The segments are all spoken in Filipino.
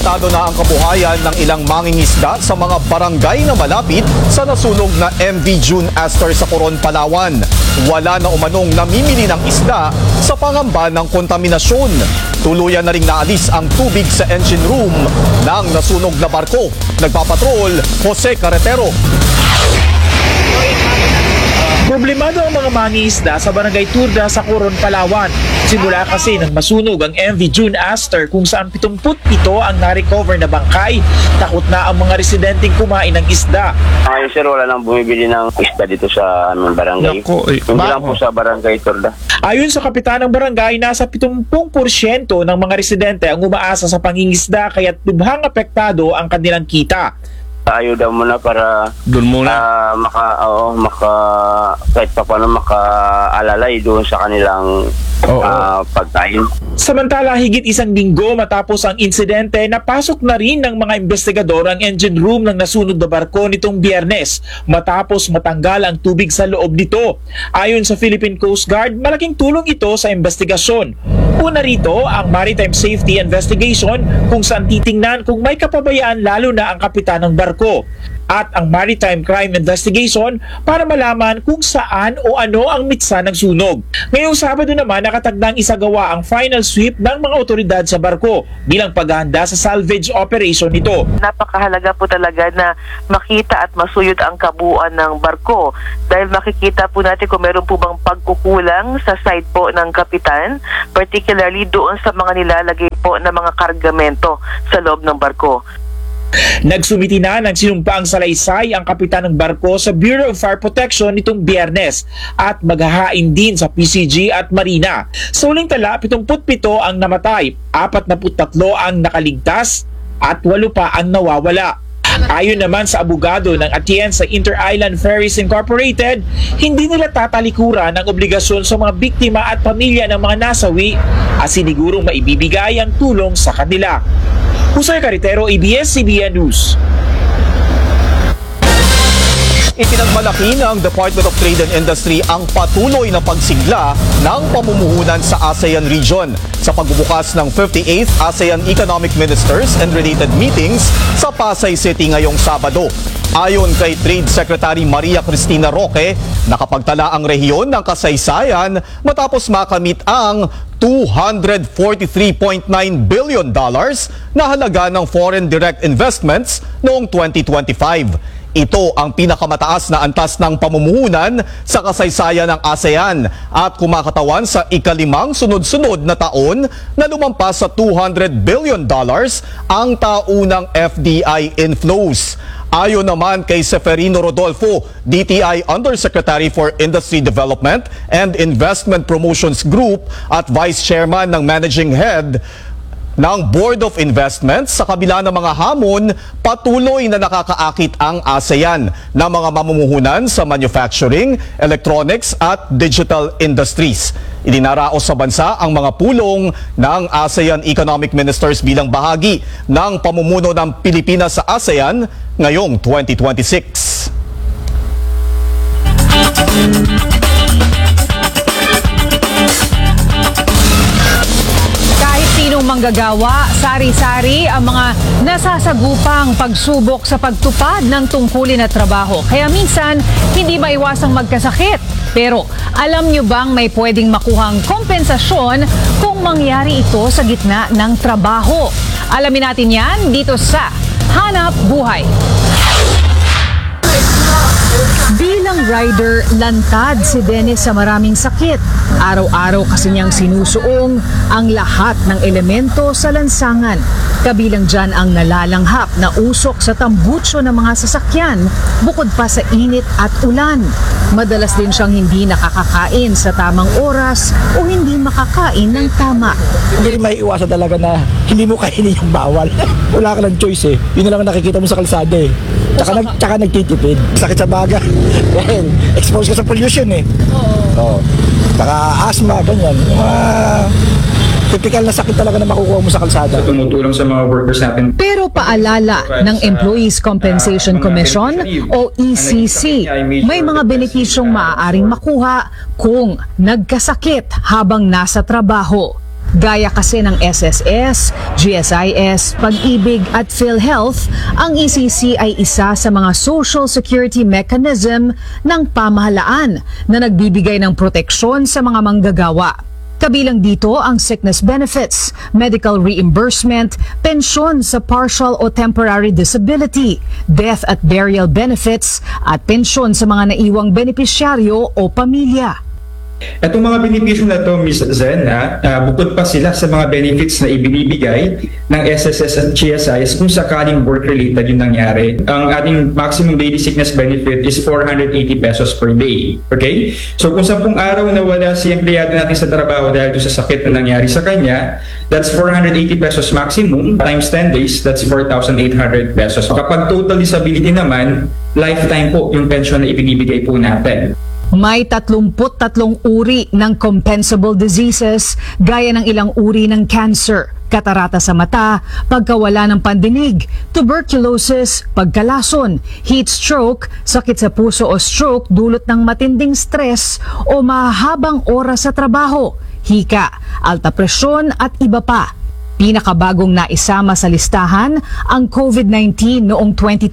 Apektado na ang kabuhayan ng ilang mangingisda sa mga barangay na malapit sa nasunog na MV June Astor sa Coron, Palawan. Wala na umanong namimili ng isda sa pangamba ng kontaminasyon. Tuluyan na ring naalis ang tubig sa engine room ng nasunog na barko. Nagpapatrol, Jose Carretero. Problemado ang mga mangingisda sa Barangay Turda sa Coron, Palawan. Simula kasi nang masunog ang MV June Astor kung saan 77 ang na-recover na bangkay. Takot na ang mga residenteng kumain ng isda. Ngayon sir, wala nang bumibili ng isda dito sa aming barangay. Hindi lang po sa Barangay Turda. Ayon sa kapitan ng barangay, nasa 70% ng mga residente ang umaasa sa pangingisda kaya't lubhang apektado ang kanilang kita. Ayuda muna para doon muna kahit pa paano makaalalay doon sa kanilang pagkain. Samantala, higit isang linggo matapos ang insidente, napasok na rin ng mga investigador ang engine room ng nasunog na barko nitong Biyernes matapos matanggal ang tubig sa loob nito. Ayon sa Philippine Coast Guard, malaking tulong ito sa investigasyon. Una rito ang Maritime Safety Investigation kung saan titingnan kung may kapabayaan lalo na ang kapitan ng barko. At ang Maritime Crime Investigation para malaman kung saan o ano ang mitsa ng sunog. Ngayong Sabado naman nakatagdang isagawa ang final sweep ng mga otoridad sa barko bilang paghahanda sa salvage operation nito. Napakahalaga po talaga na makita at masuyod ang kabuuan ng barko dahil makikita po natin kung meron po bang pagkukulang sa side po ng kapitan, particularly doon sa mga nilalagay po na mga kargamento sa loob ng barko. Nagsumiti na ng sinumpaang salaysay ang kapitan ng barko sa Bureau of Fire Protection nitong Biyernes at maghahain din sa PCG at Marina. Sa huling tala, 77 ang namatay, 43 ang nakaligtas at 8 pa ang nawawala. Ayon naman sa abogado ng Atienza Inter-Island Ferries Incorporated, hindi nila tatalikuran ang obligasyon sa mga biktima at pamilya ng mga nasawi at sinigurong maibibigay ang tulong sa kanila. Jose Carretero, ABS-CBN News. Ipinagmalaki ng Department of Trade and Industry ang patuloy na pagsigla ng pamumuhunan sa ASEAN region sa pagbubukas ng 58th ASEAN Economic Ministers and related meetings sa Pasay City ngayong Sabado. Ayon kay Trade Secretary Maria Cristina Roque, nakapagtala ang rehiyon ng kasaysayan matapos makamit ang $243.9 billion na halaga ng foreign direct investments noong 2025. Ito ang pinakamataas na antas ng pamumuhunan sa kasaysayan ng ASEAN at kumakatawan sa ikalimang sunod-sunod na taon na lumampas sa $200 billion ang taunang FDI inflows. Ayon naman kay Seferino Rodolfo, DTI Undersecretary for Industry Development and Investment Promotions Group at Vice Chairman ng Managing Head ng Board of Investments, sa kabila ng mga hamon, patuloy na nakakaakit ang ASEAN na mga mamumuhunan sa manufacturing, electronics at digital industries. Idinaraos sa bansa ang mga pulong ng ASEAN Economic Ministers bilang bahagi ng pamumuno ng Pilipinas sa ASEAN ngayong 2026. Manggagawa, sari-sari ang mga nasasagupang pagsubok sa pagtupad ng tungkulin at trabaho. Kaya minsan, hindi maiwasang magkasakit. Pero alam nyo bang may pwedeng makuhang kompensasyon kung mangyari ito sa gitna ng trabaho? Alamin natin yan dito sa Hanap Buhay. Bilang rider, lantad si Dennis sa maraming sakit. Araw-araw kasi niyang sinusuong ang lahat ng elemento sa lansangan. Kabilang dyan ang nalalanghap na usok sa tambutso ng mga sasakyan, bukod pa sa init at ulan. Madalas din siyang hindi nakakakain sa tamang oras o hindi makakain ng tama. Hindi may iwasan talaga na hindi mo kainin yung bawal. Wala ka ng choice eh. Yun na lang nakikita mo sa kalsada eh. Tsaka nagtitipid. Sakit sa baga. Dahil exposed ka sa pollution eh. Oo. Tsaka asthma, ganyan. Typical na sakit talaga na makukuha mo sa kalsada. Tumutulong sa mga workers natin. Pero paalala ng Employees Compensation Commission o ECC, may mga benepisyong maaaring makuha kung nagkasakit habang nasa trabaho. Gaya kasi ng SSS, GSIS, Pag-ibig at PhilHealth, ang ECC ay isa sa mga social security mechanism ng pamahalaan na nagbibigay ng proteksyon sa mga manggagawa. Kabilang dito ang sickness benefits, medical reimbursement, pensyon sa partial o temporary disability, death at burial benefits, at pensyon sa mga naiwang benepisyaryo o pamilya. Itong mga benepisyo na to, Ms. Zen, bukod pa sila sa mga benefits na ibinibigay ng SSS at GSIS kung sakaling work-related yung nangyari. Ang ating maximum daily sickness benefit is 480 pesos per day. Okay? So kung 10 araw na wala si empleyado natin sa trabaho dahil sa sakit na nangyari sa kanya, that's 480 pesos maximum times 10 days, that's 4,800 pesos. Kapag total disability naman, lifetime po yung pension na ibinibigay po natin. May 33 uri ng compensable diseases gaya ng ilang uri ng cancer, katarata sa mata, pagkawala ng pandinig, tuberculosis, pagkalason, heat stroke, sakit sa puso o stroke dulot ng matinding stress o mahabang oras sa trabaho, hika, alta presyon at iba pa. Pinakabagong naisama sa listahan ang COVID-19 noong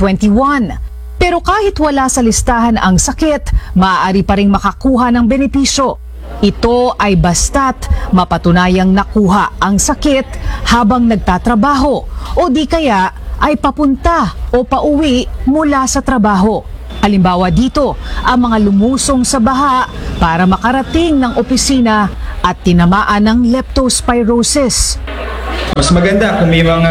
2021. Pero kahit wala sa listahan ang sakit, maaari pa ring makakuha ng benepisyo. Ito ay basta't mapatunayang nakuha ang sakit habang nagtatrabaho o di kaya ay papunta o pauwi mula sa trabaho. Halimbawa dito, ang mga lumusong sa baha para makarating ng opisina at tinamaan ng leptospirosis. Mas maganda kung may mga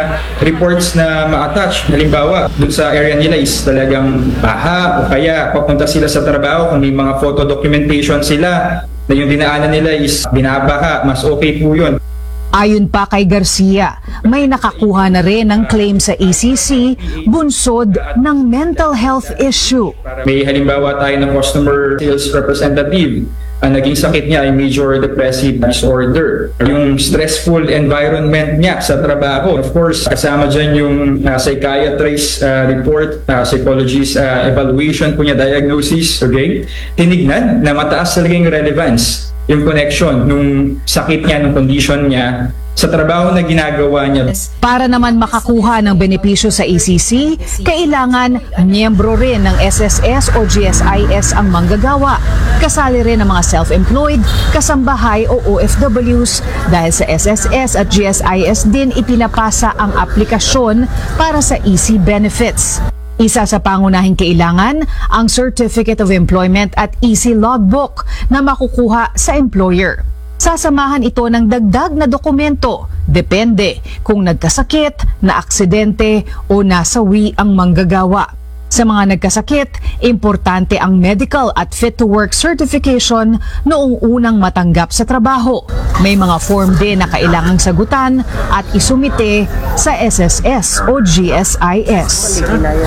reports na ma-attach. Halimbawa, dun sa area nila is talagang baha o kaya papunta sila sa trabaho. Kung may mga photo documentation sila na yung dinaanan nila is binabaha, mas okay po yun. Ayon pa kay Garcia, may nakakuha na rin ng claim sa ECC bunsod ng mental health issue. May halimbawa tayo ng customer sales representative. Ang naging sakit niya ay major depressive disorder. Yung stressful environment niya sa trabaho. Of course, kasama dyan yung psychiatrist report, psychologist evaluation po niya, diagnosis, okay? Tinignan na mataas talaga yung relevance, yung connection nung sakit niya, nung condition niya sa trabaho na ginagawa niya. Para naman makakuha ng benepisyo sa ECC, kailangan miyembro rin ng SSS o GSIS ang manggagawa. Kasali rin ang mga self-employed, kasambahay o OFWs dahil sa SSS at GSIS din ipinapasa ang aplikasyon para sa EC benefits. Isa sa pangunahing kailangan ang Certificate of Employment at EC Logbook na makukuha sa employer. Sasamahan ito ng dagdag na dokumento, depende kung nagkasakit, naaksidente o nasawi ang manggagawa. Sa mga nagkasakit, importante ang medical at fit to work certification noong unang matanggap sa trabaho. May mga form din na kailangang sagutan at isumite sa SSS o GSIS.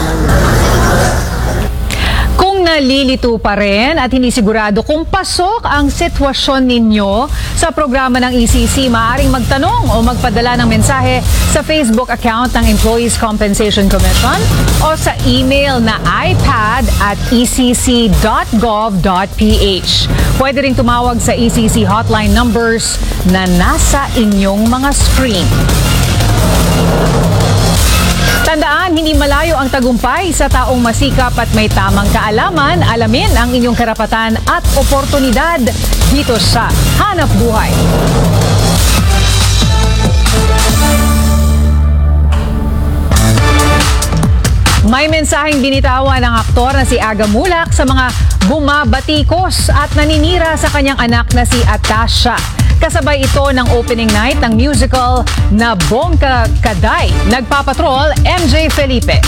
Kung nalilito pa rin at hindi sigurado kung pasok ang sitwasyon ninyo sa programa ng ECC, maaaring magtanong o magpadala ng mensahe sa Facebook account ng Employees Compensation Commission o sa email na ipad@ecc.gov.ph. Pwede ring tumawag sa ECC hotline numbers na nasa inyong mga screen. Tandaan, hindi malayo ang tagumpay sa taong masikap at may tamang kaalaman. Alamin ang inyong karapatan at oportunidad dito sa Hanap Buhay. May mensaheng binitawan ng aktor na si Aga Mulak sa mga bumabatikos at naninira sa kanyang anak na si Atasha. Kasabay ito ng opening night ng musical na Bongga Kaday. Nagpapatrol, MJ Felipe.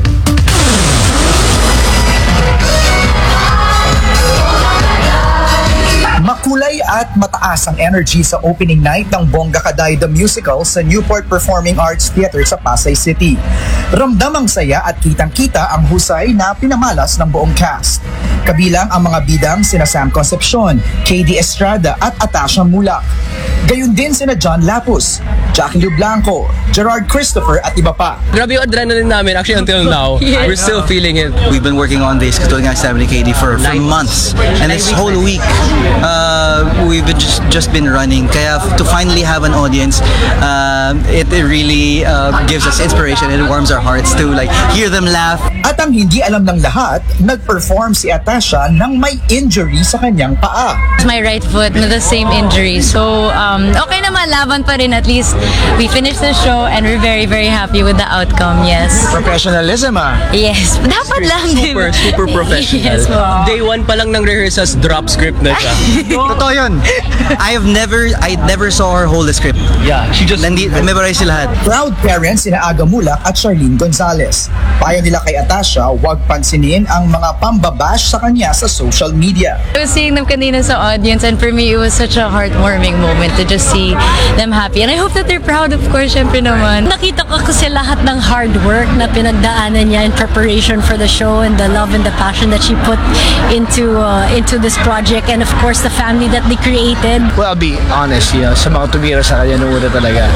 Makulay at mataas ang energy sa opening night ng Bongga Kaday the Musical sa Newport Performing Arts Theater sa Pasay City. Ramdam ang saya at kitang-kita ang husay na pinamalas ng buong cast. Kabilang ang mga bidang sina Sam Concepcion, KD Estrada at Atasha Mulak. Gayun din sina John Lapus, Jackie Lu Blanco, Gerard Christopher at iba pa. Grabe yung adrenaline namin actually until now. We're still feeling it. We've been working on this katulad nga sabi ni KD for months. And this whole week, we've just been running. Kaya to finally have an audience, it really gives us inspiration and it warms our hearts to like hear them laugh. At ang hindi alam ng lahat, nag-perform si Atasha nang may injury sa kanyang paa. My right foot na the same injury. So, okay naman, laban pa rin. At least, we finished the show and we're very, very happy with the outcome, yes. Professionalism Yes, dapat lang. Super professional. Yes, wow. Day 1 pa lang ng rehearsals, drop script na siya. Totoo yun. I never saw her hold the script. Yeah, she just... Memorize sila lahat. Proud parents sina Aga Mulak at Charlene Gonzalez. Payo nila kay Atasha, huwag pansinin ang mga pambabash sa kanya sa social media. I was seeing them kanina sa audience and for me, it was such a heartwarming moment to just see them happy. And I hope that they're proud, of course, syempre naman. Nakita ko kasi lahat ng hard work na pinagdaanan niya in preparation for the show and the love and the passion that she put into this project and of course the family that they created. Well, I'll be honest, sa mga tumira sa kanya noong una talaga.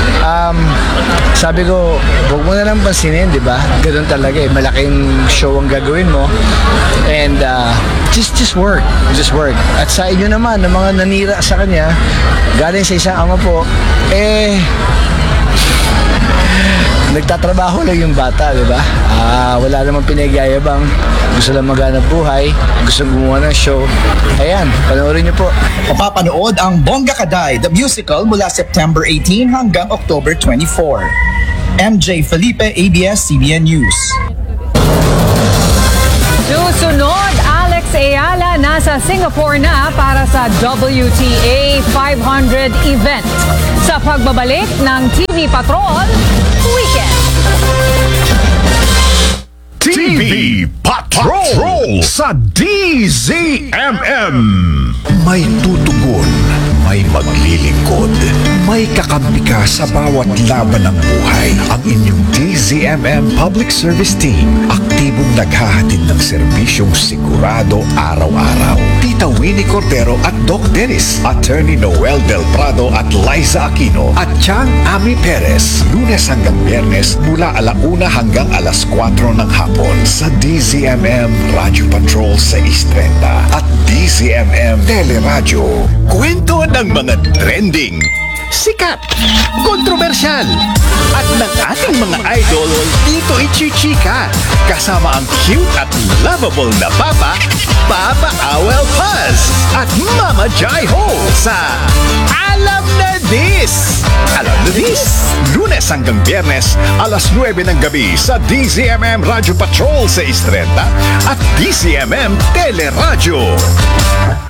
Sabi ko, huwag mo na lang pansinin, di ba? Ganun talaga malaking show ang gagawin mo. And just work. At sa inyo naman, ng mga nanira sa kanya, galing sa isang ama po, nagtatrabaho lang yung bata, di ba? Wala namang pinagayabang. Gusto lang maghanap buhay. Gusto gumawa ng show. Ayan, panoorin niyo po. Mapapanood ang Bongga Kaday, the musical, mula September 18 hanggang October 24. MJ Felipe, ABS-CBN News. Susunod, Alex Ayala nasa Singapore na para sa WTA 500 event. Sa pagbabalik ng TV Patrol Weekend. TV Patrol sa DZMM. May tutugon, may maglilingkod, may kakampi ka sa bawat laban ng buhay. Ang inyong DZMM Public Service Team, aktibong naghahatid ng serbisyong sigurado araw-araw. Tita Winnie Cordero at Doc Dennis, Attorney Noel Del Prado at Liza Aquino, at Chang Ami Perez, Lunes hanggang Biyernes mula 1:00 hanggang 4:00 ng hapon sa DZMM Radio Patrol 630 at DZMM Teleradyo. Kwento ng mga trending, sikat, kontrobersyal, at ng ating mga idol dito ichichika. Kasama ang cute at lovable na Papa Awel Paz at Mama Jai Ho sa Alam na This! Alam na This! Lunes hanggang Biyernes, 9:00 ng gabi sa DZMM Radio Patrol 630 at DZMM Teleradyo.